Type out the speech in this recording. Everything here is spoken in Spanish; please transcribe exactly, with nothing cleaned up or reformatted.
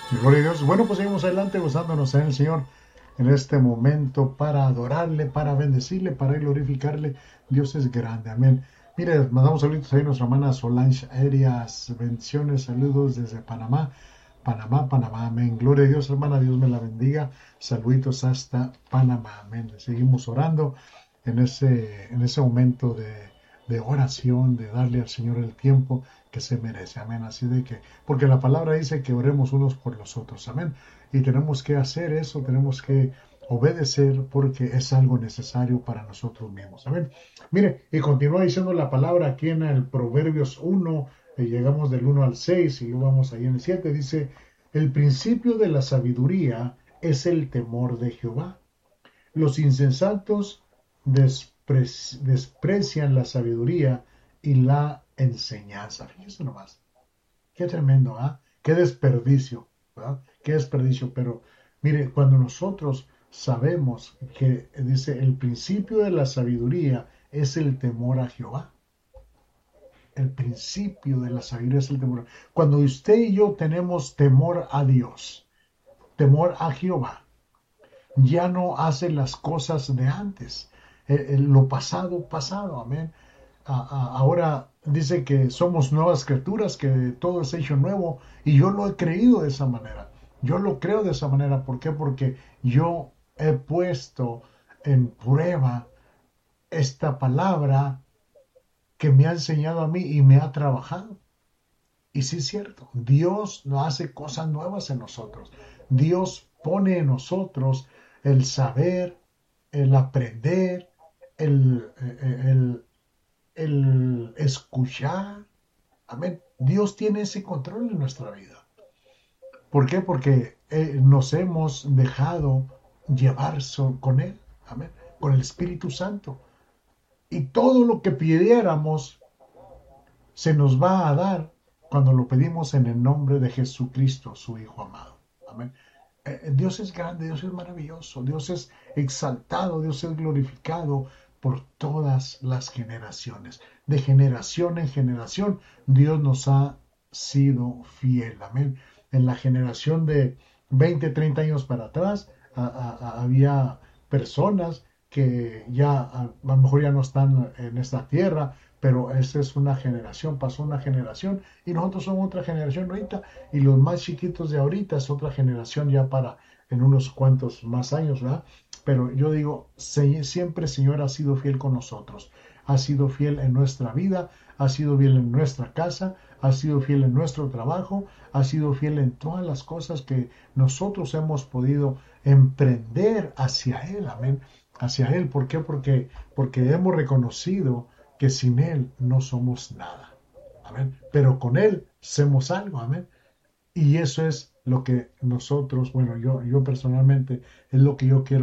Gloria a Dios. Bueno, pues seguimos adelante gozándonos en el Señor en este momento para adorarle, para bendecirle, para glorificarle. Dios es grande. Amén. Mire, mandamos saludos ahí a nuestra hermana Solange Arias. Bendiciones, saludos desde Panamá. Panamá, Panamá. Amén. Gloria a Dios, hermana. Dios me la bendiga. Saluditos hasta Panamá. Amén. Seguimos orando en ese, en ese momento de, de oración, de darle al Señor el tiempo que se merece. Amén. Así de que, porque la palabra dice que oremos unos por los otros. Amén. Y tenemos que hacer eso, tenemos que obedecer porque es algo necesario para nosotros mismos. Amén. Mire, y continúa diciendo la palabra aquí en el Proverbios uno, eh, llegamos del uno al seis y luego vamos ahí en el siete, dice, el principio de la sabiduría es el temor de Jehová. Los insensatos despre desprecian la sabiduría y la enseñanza. Fíjese nomás. Qué tremendo, ¿ah? ¿eh? Qué desperdicio, ¿verdad? Qué desperdicio. Pero mire, cuando nosotros sabemos que dice el principio de la sabiduría es el temor a Jehová. El principio de la sabiduría es el temor. Cuando usted y yo tenemos temor a Dios, temor a Jehová, ya no hace las cosas de antes. Eh, eh, lo pasado, pasado, amén. A, a, ahora dice que somos nuevas criaturas, que todo es hecho nuevo, y yo lo he creído de esa manera. Yo lo creo de esa manera. ¿Por qué? Porque yo he puesto en prueba esta palabra que me ha enseñado a mí y me ha trabajado. Y sí es cierto, Dios no hace cosas nuevas en nosotros. Dios pone en nosotros el saber, el aprender, el, el, el escuchar. Amén. Dios tiene ese control en nuestra vida. ¿Por qué? Porque eh, nos hemos dejado llevar so, con Él. Amén. Con el Espíritu Santo. Y todo lo que pidiéramos se nos va a dar cuando lo pedimos en el nombre de Jesucristo, su Hijo amado. Amén. Eh, Dios es grande, Dios es maravilloso, Dios es exaltado, Dios es glorificado por todas las generaciones. De generación en generación, Dios nos ha sido fiel. Amén. En la generación de veinte, treinta años para atrás, a, a, a, había personas que ya a, lo mejor ya no están en esta tierra, pero esa es una generación, pasó una generación y nosotros somos otra generación ahorita y los más chiquitos de ahorita es otra generación ya para en unos cuantos más años, ¿verdad? Pero yo digo, siempre el Señor ha sido fiel con nosotros, ha sido fiel en nuestra vida, ha sido fiel en nuestra casa, ha sido fiel en nuestro trabajo, ha sido fiel en todas las cosas que nosotros hemos podido emprender hacia Él, amén, hacia Él. ¿Por qué? Porque, porque hemos reconocido que sin Él no somos nada. Amén. Pero con Él somos algo. Amén. Y eso es lo que nosotros, bueno, yo, yo personalmente, es lo que yo quiero